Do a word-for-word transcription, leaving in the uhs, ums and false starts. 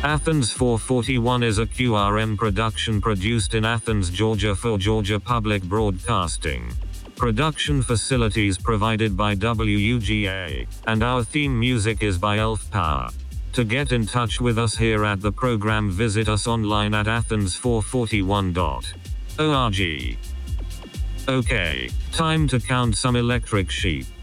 Athens four forty-one is a Q R M production produced in Athens, Georgia for Georgia Public Broadcasting. Production facilities provided by W U G A, and our theme music is by Elf Power. To get in touch with us here at the program, visit us online at athens four forty-one dot org. Okay, time to count some electric sheep.